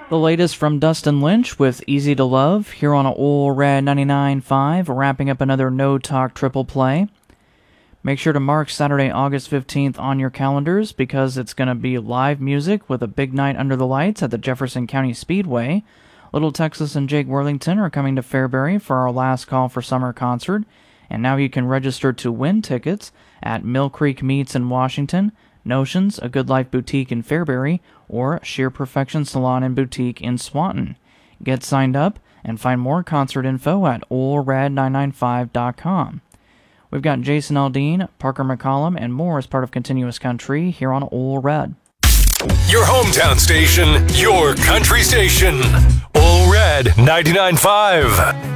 The latest from Dustin Lynch with Easy to Love here on Ole Red 99.5, wrapping up another No Talk triple play. Make sure to mark Saturday, August 15th on your calendars because it's going to be live music with a big night under the lights at the Jefferson County Speedway. Little Texas and Jake Worthington are coming to Fairbury for our last call for summer concert, and now you can register to win tickets at Mill Creek Meats in Washington, Notions, A Good Life Boutique in Fairbury, or Sheer Perfection Salon and Boutique in Swanton. Get signed up and find more concert info at OleRad995.com. We've got Jason Aldean, Parker McCollum, and more as part of Continuous Country here on Ole Red. Your hometown station, your country station. Ole Red 99.5.